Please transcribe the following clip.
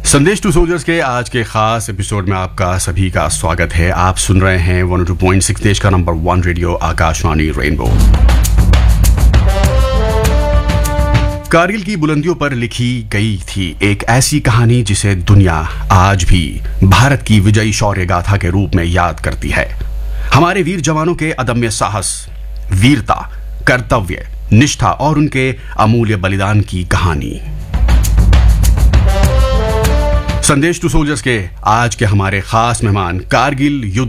संदेश to soldiers के आज के खास एपिसोड में आपका सभी का स्वागत है। आप सुन रहे हैं 102.6 देश का number 1 radio Akashvani rainbow. Kargil की बुलंदियों पर लिखी गई थी एक ऐसी कहानी जिसे दुनिया आज भी भारत की विजयी शौर्य गाथा के रूप में याद करती है। हमारे वीर जवानों के अदम्य साहस, वीरता, कर्तव्य, निष्ठा और उनके अमूल्य बलिदान की कहानी। संदेश टू सोल्जर्स के आज के हमारे खास मेहमान कारगिल युद्ध